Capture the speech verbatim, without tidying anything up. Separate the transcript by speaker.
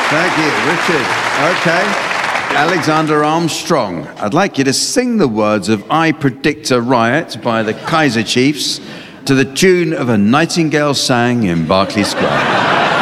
Speaker 1: Thank you, Richard. Okay. Alexander Armstrong, I'd like you to sing the words of I Predict a Riot by the Kaiser Chiefs to the tune of A Nightingale Sang in Berkeley Square.